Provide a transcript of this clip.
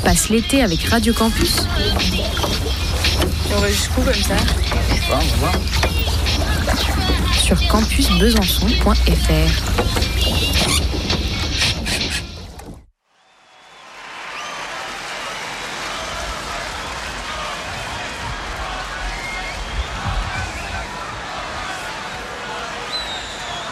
passe l'été avec Radio Campus? Et on va jusqu'où comme ça? Je sais pas, on va voir. Sur campusbesançon.fr.